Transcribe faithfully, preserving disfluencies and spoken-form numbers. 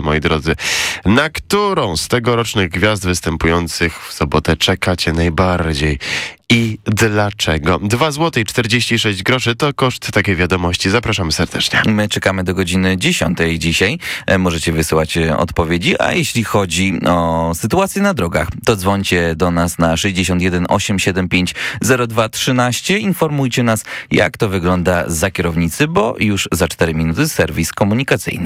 moi drodzy. Na którą z tegorocznych gwiazd występujących w sobotę czekacie najbardziej? I dlaczego? dwa złote i czterdzieści sześć groszy to koszt takiej wiadomości. Zapraszamy serdecznie. My czekamy do godziny dziesiątej dzisiaj. Możecie wysyłać odpowiedzi, a jeśli chodzi o sytuację na drogach, to dzwońcie do nas na sześćdziesiąt jeden osiemset siedemdziesiąt pięć zero dwa trzynaście. Informujcie nas, jak to wygląda za kierownicy, bo już za cztery minuty serwis komunikacyjny.